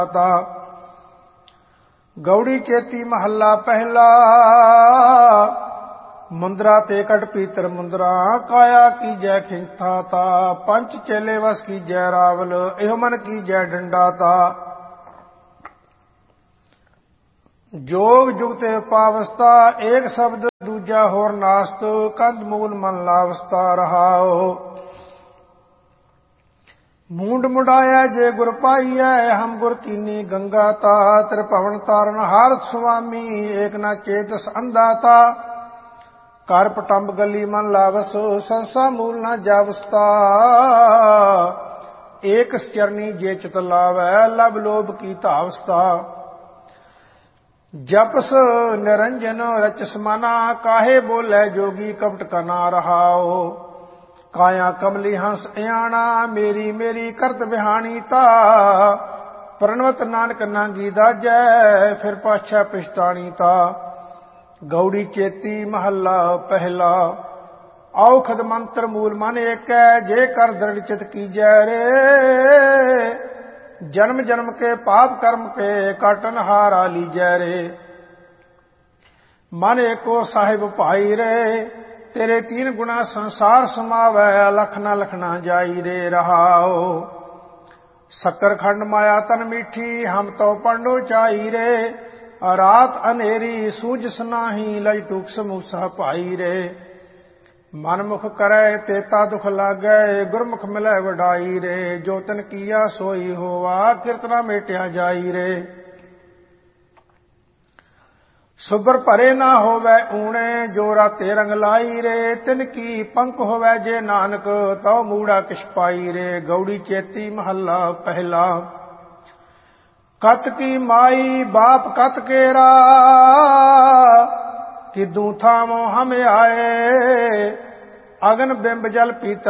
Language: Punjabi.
ਗੌੜੀ ਚੇਤੀ ਮਹੱਲਾ ਪਹਿਲਾ। ਮੁੰਦਰਾ ਤੇ ਕਟ ਪੀਤਰ ਮੁੰਦਰਾ, ਕਾਇਆ ਕੀਜੈ ਖਿੰਥਾ ਤਾ। ਪੰਚ ਚੇਲੇ ਵਸ ਕੀਜੈ ਰਾਵਲ, ਇਹੋ ਮਨ ਕੀਜੈ ਡੰਡਾ ਤਾ। ਜੋਗ ਜੁਗਤੇ ਪਾਵਸਤਾ, ਏਕ ਸ਼ਬਦ ਦੂਜਾ ਹੋਰ ਨਾਸਤ। ਕੰਧ ਮੂਲ ਮਨ ਲਾਵਸਤਾ ਰਹਾਓ। ਮੂੰਡ ਮੁੰਡਾਇਆ ਜੇ ਗੁਰ ਪਾਈਐ, ਹਮ ਗੁਰ ਕੀਨੀ ਗੰਗਾ ਤਾ। ਤ੍ਰਿਭਵਨ ਤਾਰਨ ਹਾਰਤ ਸੁਆਮੀ, ਏਕ ਨਾ ਚੇਤਸ ਅੰਧਾ ਤਾ। ਕਰ ਪਟੰਬ ਗਲੀ ਮਨ ਲਾਵਸ, ਸੰਸਾ ਮੂਲ ਨਾ ਜਾਵਸਤਾ। ਏਕ ਚਰਨੀ ਜੇ ਚਿਤ ਲਾਵੈ, ਲਬ ਲੋਭ ਕੀ ਧਾਵਸਤਾ। ਜਪਸ ਨਿਰੰਜਨ ਰਚਸ ਮਨਾ, ਕਾਹੇ ਬੋਲੇ ਜੋਗੀ ਕਪਟ ਕਨਾ ਰਹਾਓ। ਕਾਇਆ ਕਮਲੀ ਹੰਸ ਇਆਣਾ, ਮੇਰੀ ਮੇਰੀ ਕਰਤ ਬਿਹਾਣੀ ਤਾ। ਪ੍ਰਣਵਤ ਨਾਨਕ ਨਾਂਗੀ ਦਾਜੈ, ਫਿਰ ਪਾਛੈ ਪਛਤਾਣੀ ਤਾ। ਗੌੜੀ ਚੇਤੀ ਮਹੱਲਾ ਪਹਿਲਾ। ਔਖਦ ਮੰਤਰ ਮੂਲ ਮਨ ਏਕੈ, ਜੇ ਕਰ ਦ੍ਰਿੜ ਚਿਤ ਕੀਜੈ ਰੇ। ਜਨਮ ਜਨਮ ਕੇ ਪਾਪ ਕਰਮ ਕੇ, ਕਾਟਨ ਹਾਰਾ ਲੀਜੈ ਰੇ। ਮਨ ਏਕੋ ਸਾਹਿਬ ਭਾਈ ਰੇ, ਤੇਰੇ ਤੀਨ ਗੁਣਾ ਸੰਸਾਰ ਸਮਾਵੈ। ਲਖ ਨਾ ਲਖਣਾ ਜਾਈ ਰੇ ਰਹਾਓ। ਸ਼ੱਕਰ ਖੰਡ ਮਾਇਆ ਤਨ ਮੀਠੀ, ਹਮ ਤੋ ਪੰਡੋ ਚਾਈ ਰੇ। ਰਾਤ ਅਨੇਰੀ ਸੂਝਸ ਨਾਹੀ, ਲਜ ਟੂਕ ਸਮੂਸਾ ਭਾਈ ਰੇ। ਮਨ ਮੁਖ ਕਰੈ ਤੇਤਾ ਦੁਖ ਲਾਗੈ, ਗੁਰਮੁਖ ਮਿਲੈ ਵਡਾਈ ਰੇ। ਜੋ ਤਨ ਕੀਆ ਸੋਈ ਹੋਵਾ, ਕਿਰਤਨਾ ਮੇਟਿਆ ਜਾਈ ਰੇ। ਸੁਬਰ ਭਰੇ ਨਾ ਹੋਵੈ ਊਣੇ, ਜੋ ਰਾਤੇ ਰੰਗ ਲਾਈ ਰੇ। ਤਿਨ ਕੀ ਪੰਖ ਹੋਵੈ ਜੇ ਨਾਨਕ, ਤਉ ਮੂੜਾ ਕਿਛ ਪਾਈ ਰੇ। ਗੌੜੀ ਚੇਤੀ ਮਹੱਲਾ ਪਹਿਲਾ। ਕਤ ਕੀ ਮਾਈ ਬਾਪ ਕਤ ਕੇਰਾ, ਕਿਦੂ ਥਾਵੋਂ ਹਮ ਆਏ। ਅਗਨ ਬਿੰਬ ਜਲ ਪੀਤਰ